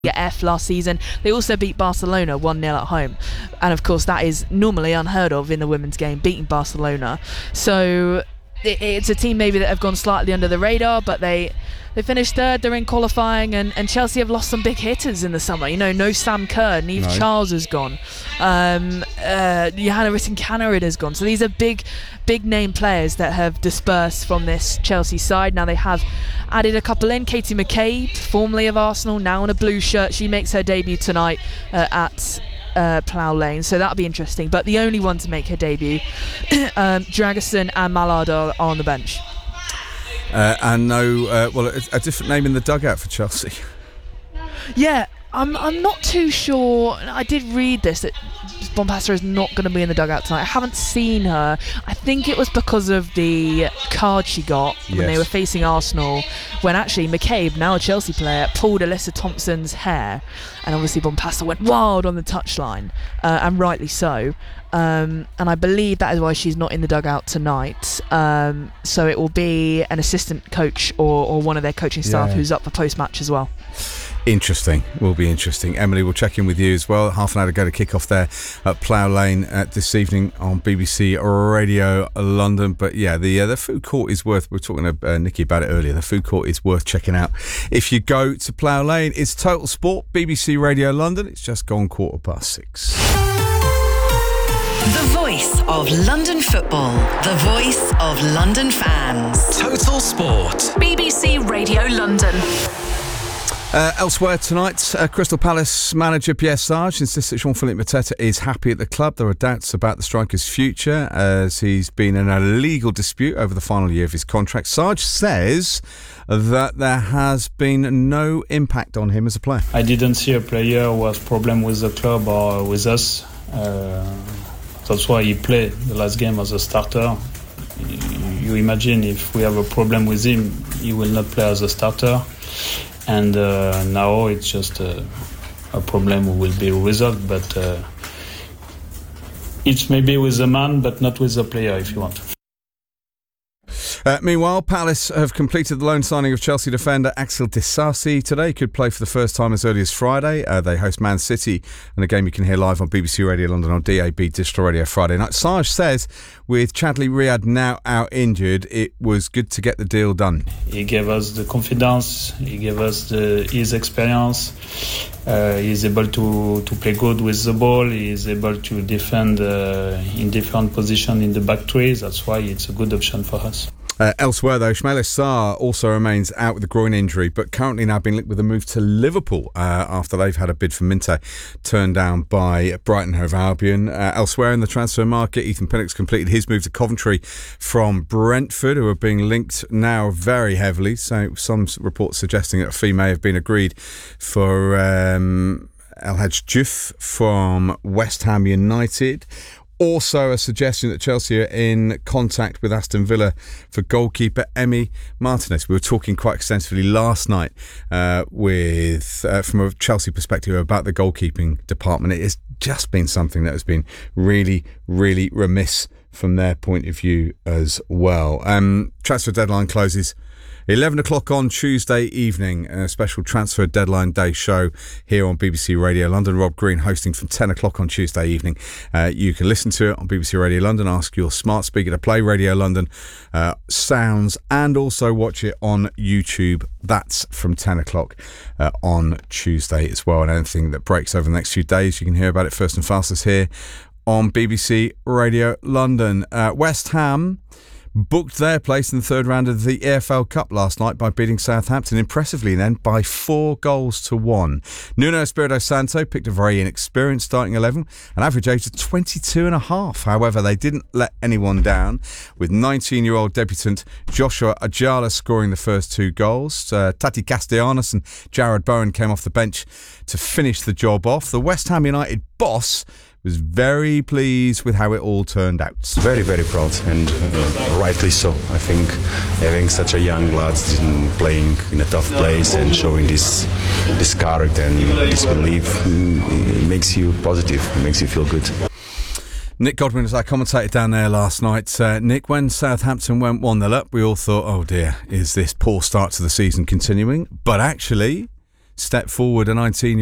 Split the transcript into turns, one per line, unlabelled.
F last season. They also beat Barcelona 1-0 at home, and of course that is normally unheard of in the women's game, beating Barcelona. So it's a team maybe that have gone slightly under the radar, but they finished third. They're in qualifying, and Chelsea have lost some big hitters in the summer. No Sam Kerr, Niamh Charles has gone, Johanna Rytting-Kaneryd has gone. So these are big name players that have dispersed from this Chelsea side. Now they have added a couple in. Katie McCabe, formerly of Arsenal, now in a blue shirt. She makes her debut tonight at Plough Lane, so that'll be interesting. But the only one to make her debut, Dragerson and Mallard are on the bench.
And a different name in the dugout for Chelsea.
Yeah, I'm not too sure. I did read this, that Bompassa is not going to be in the dugout tonight. I haven't seen her. I think it was because of the card she got when they were facing Arsenal, when actually McCabe, now a Chelsea player, pulled Alyssa Thompson's hair, and obviously Bompassa went wild on the touchline, and rightly so. And I believe that is why she's not in the dugout tonight. So it will be an assistant coach or one of their coaching staff who's up for post-match as well.
Interesting. Will be interesting. Emily, we'll check in with you as well. Half an hour to go to kick off there at Plough Lane this evening on BBC Radio London. But yeah, the food court is worth, we were talking to Nikki about it earlier, the food court is worth checking out if you go to Plough Lane. It's Total Sport, BBC Radio London. It's just gone 6:15.
The voice of London football. The voice of London fans.
Total Sport.
BBC Radio London.
Elsewhere tonight, Crystal Palace manager Pierre Sarge insists that Jean-Philippe Mateta is happy at the club. There are doubts about the striker's future as he's been in a legal dispute over the final year of his contract. Sarge says that there has been no impact on him as a player.
I didn't see a player who has problem with the club or with us. That's why he played the last game as a starter. You imagine if we have a problem with him, he will not play as a starter. And now it's just a problem who will be resolved. But it's maybe with the man, but not with the player, if you want.
Meanwhile, Palace have completed the loan signing of Chelsea defender Axel Disasi today. He could play for the first time as early as Friday. They host Man City, and a game you can hear live on BBC Radio London on DAB Digital Radio Friday night. Sarge says with Chadli Riyad now out injured, it was good to get the deal done.
He gave us the confidence, he gave us his experience. He's able to play good with the ball. He's able to defend in different positions in the back three. That's why it's a good option for us.
Elsewhere, though, Ismaila Sarr also remains out with a groin injury, but currently now being linked with a move to Liverpool after they've had a bid for Minte turned down by Brighton Hove Albion. Elsewhere in the transfer market, Ethan Pinnock's completed his move to Coventry from Brentford, who are being linked now very heavily. So some reports suggesting that a fee may have been agreed for El Hadj Diouf from West Ham United. Also a suggestion that Chelsea are in contact with Aston Villa for goalkeeper Emi Martinez. We were talking quite extensively last night from a Chelsea perspective about the goalkeeping department. It has just been something that has been really, really remiss from their point of view as well. Transfer deadline closes 11 o'clock on Tuesday evening, a special transfer deadline day show here on BBC Radio London. Rob Green hosting from 10 o'clock on Tuesday evening. You can listen to it on BBC Radio London, ask your smart speaker to play Radio London sounds, and also watch it on YouTube. That's from 10 o'clock on Tuesday as well. And anything that breaks over the next few days, you can hear about it first and fastest here on BBC Radio London. West Ham booked their place in the third round of the EFL Cup last night by beating Southampton impressively then by 4-1. Nuno Espirito Santo picked a very inexperienced starting 11, an average age of 22 and a half. However, they didn't let anyone down, with 19-year-old debutant Joshua Ajala scoring the first 2 goals. Tati Castellanos and Jared Bowen came off the bench to finish the job off. The West Ham United boss was very pleased with how it all turned out.
Very, very proud, and rightly so. I think having such a young lad playing in a tough place and showing this character and this belief, it makes you positive, it makes you feel good.
Nick Godwin was our commentator down there last night. Nick, when Southampton went 1-0 up, we all thought, oh dear, is this poor start to the season continuing? But actually, step forward, a 19-year-old